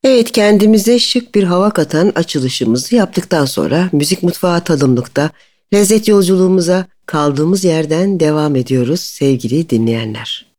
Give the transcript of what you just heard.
Evet, kendimize şık bir hava katan açılışımızı yaptıktan sonra Müzik Mutfağı tadımlıkta lezzet yolculuğumuza kaldığımız yerden devam ediyoruz sevgili dinleyenler.